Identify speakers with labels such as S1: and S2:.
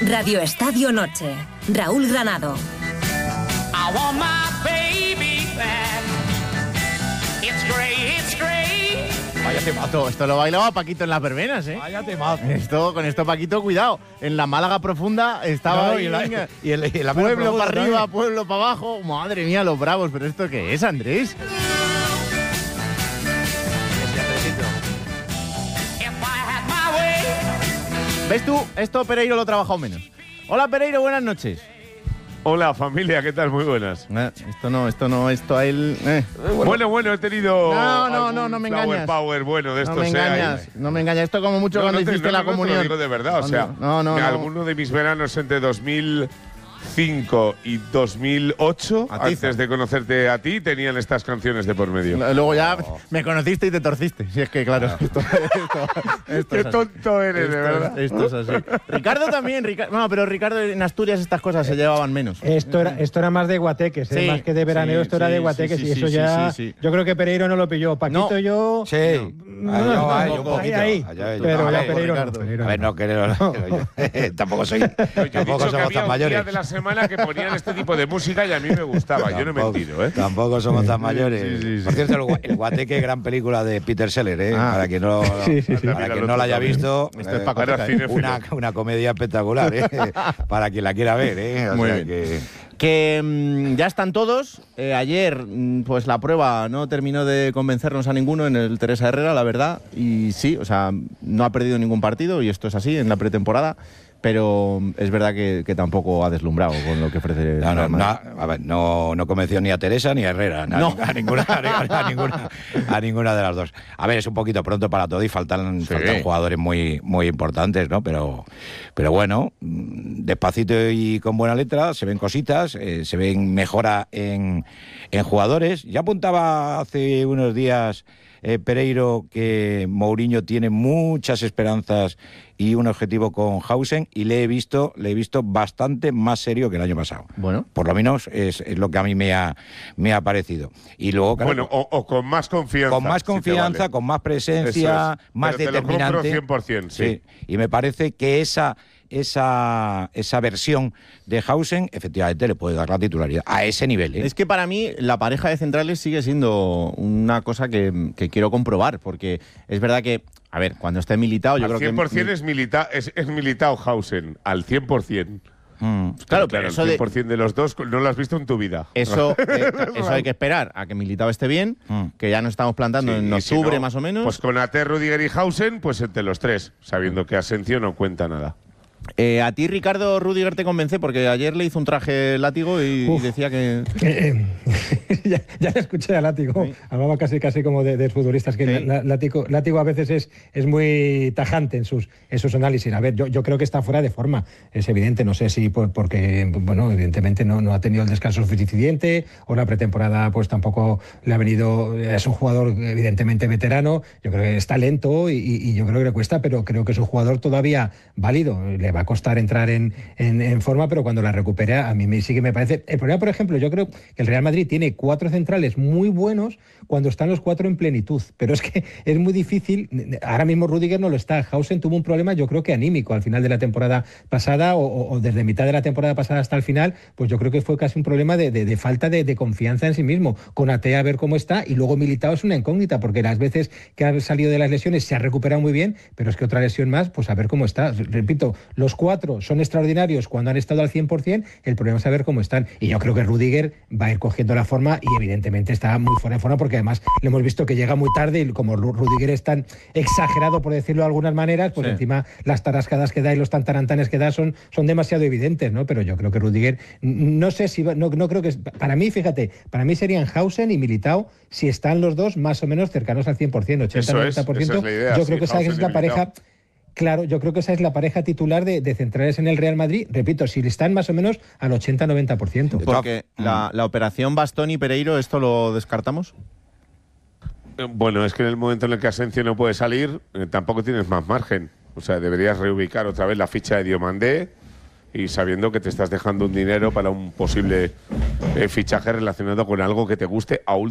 S1: Radio Estadio Noche. Raúl Granado.
S2: I want my baby back. It's great, it's great.
S3: Vaya temazo. Esto lo bailaba Paquito en las verbenas, ¿eh?
S4: Vaya temazo.
S3: Con esto, Paquito, cuidado. En la Málaga profunda estaba
S4: y la
S3: pueblo para arriba, también. Pueblo para abajo. Madre mía, los bravos. ¿Pero esto qué es, Andrés? ¿Ves tú? Esto Pereiro lo ha trabajado menos. Hola, Pereiro, buenas noches.
S5: Hola, familia, ¿qué tal? Muy buenas.
S3: Esto a él...
S5: Bueno, he tenido...
S3: No me engañas.
S5: Power bueno de estos.
S3: No me engañas. Esto como mucho cuando hiciste la comunión.
S5: Te lo digo de verdad, alguno de mis veranos entre 2005 y 2008, antes de conocerte a ti, tenían estas canciones de por medio.
S3: Luego ya me conociste y te torciste. Si es que, claro, esto
S5: Qué tonto eres, de verdad.
S3: Esto es así. Ricardo también. Pero Ricardo, en Asturias estas cosas se llevaban menos.
S4: Esto era más de guateques, más que de veraneo. Esto era de guateques y eso ya... Yo creo que Pereiro no lo pilló. Paquito y yo...
S6: Sí. Ahí.
S4: Pero ya Pereiro no.
S6: A ver, no creo. Tampoco somos tan mayores.
S5: De la semana que ponían este tipo de música y a mí me gustaba. Yo no he mentido, ¿eh?
S6: Tampoco somos tan mayores. Por cierto, el Guateque, gran película de Peter Sellers, ¿eh? Para quien no la haya visto, una comedia espectacular, ¿eh? Para quien la quiera ver, ¿eh?
S3: Muy bien. Que ya están todos. Ayer, pues la prueba no terminó de convencernos a ninguno en el Teresa Herrera, la verdad. Y sí, no ha perdido ningún partido y esto es así en la pretemporada. Pero es verdad que tampoco ha deslumbrado con lo que ofrece.
S6: No convenció ni a Teresa ni a Herrera. A ninguna de las dos. A ver, es un poquito pronto para todo y faltan jugadores muy, muy importantes, ¿no? Pero bueno, despacito y con buena letra, se ven cositas, se ven mejora en jugadores. Ya apuntaba hace unos días Pereiro que Mourinho tiene muchas esperanzas y un objetivo con Hausen, y le he visto bastante más serio que el año pasado.
S3: Bueno,
S6: por lo menos es lo que a mí me ha parecido. Y luego, claro,
S5: o con más confianza.
S6: Con más confianza, vale. Con más presencia, más determinante.
S5: Te lo compro 100%, sí.
S6: Y me parece que esa versión de Hausen efectivamente le puede dar la titularidad a ese nivel, ¿eh?
S3: Es que para mí la pareja de centrales sigue siendo una cosa que quiero comprobar, porque es verdad que, a ver, cuando esté Militao, yo creo que...
S5: Al 100% es Militao Hausen, al 100%.
S3: Claro,
S5: pero
S3: eso
S5: el 100% de los dos no lo has visto en tu vida.
S3: Eso hay que esperar a que Militao esté bien, que ya nos estamos plantando en octubre, más o menos.
S5: Pues con Ate, Rudiger y Hausen, pues entre los tres, sabiendo que Asensio no cuenta nada.
S3: A ti, Ricardo, Rudiger te convence, porque ayer le hizo un traje Látigo y decía que...
S4: ya le escuché a Látigo, sí. Hablaba casi como de futbolistas, que sí. Látigo a veces es muy tajante en sus análisis. A ver, yo creo que está fuera de forma, es evidente, no sé si porque, bueno, evidentemente no ha tenido el descanso suficiente, o la pretemporada pues tampoco le ha venido, es un jugador evidentemente veterano, yo creo que está lento y yo creo que le cuesta, pero creo que es un jugador todavía válido, le va a costar entrar en forma, pero cuando la recupera a mí sí que me parece... El problema, por ejemplo, yo creo que el Real Madrid tiene 4 centrales muy buenos cuando están los 4 en plenitud, pero es que es muy difícil. Ahora mismo Rudiger no lo está. Hausen tuvo un problema, yo creo que anímico al final de la temporada pasada, o desde mitad de la temporada pasada hasta el final, pues yo creo que fue casi un problema de falta de confianza en sí mismo. Con Ate a ver cómo está, y luego Militao es una incógnita, porque las veces que ha salido de las lesiones se ha recuperado muy bien, pero es que otra lesión más, pues a ver cómo está. Repito, los 4 son extraordinarios cuando han estado al 100%, el problema es saber cómo están. Y yo creo que Rudiger va a ir cogiendo la forma y evidentemente está muy fuera de forma, porque además le hemos visto que llega muy tarde y como Rudiger es tan exagerado, por decirlo de algunas maneras, pues encima las tarascadas que da y los tantarantanes que da son demasiado evidentes, ¿no? Pero yo creo que Rudiger, no sé si... No creo que... Para mí, fíjate, para mí serían Hausen y Militao si están los dos más o menos cercanos al 100%, 80-90%.
S5: Esa es la idea,
S6: yo creo que esa es la pareja...
S4: Claro, yo creo que esa es la pareja titular de centrales en el Real Madrid. Repito, si están más o menos al 80-90%.
S3: Porque la operación Bastoni Pereiro, ¿esto lo descartamos?
S5: Bueno, es que en el momento en el que Asensio no puede salir, tampoco tienes más margen. O sea, deberías reubicar otra vez la ficha de Diomandé, y sabiendo que te estás dejando un dinero para un posible fichaje relacionado con algo que te guste a